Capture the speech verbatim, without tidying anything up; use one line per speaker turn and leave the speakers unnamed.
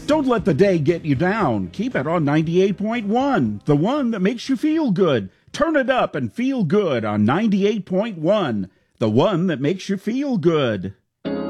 Don't let the day get you down. Keep it on ninety-eight point one, the one that makes you feel good. Turn it up and feel good on ninety-eight point one, the one that makes you feel good.